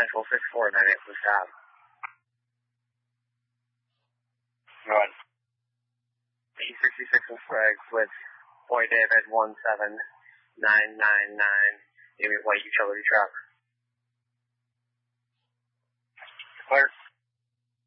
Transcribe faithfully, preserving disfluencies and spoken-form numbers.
Central six four nine eight, please stop. Go ahead. E sixty-six in Sprague with Boy David one seven nine nine nine, Amy White utility truck. Clear.